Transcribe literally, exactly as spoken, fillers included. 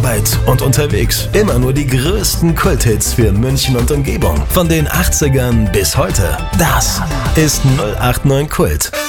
Arbeit und unterwegs. Immer nur die größten Kulthits für München und Umgebung. Von den achtzigern bis heute. Das ist null acht neun Kult.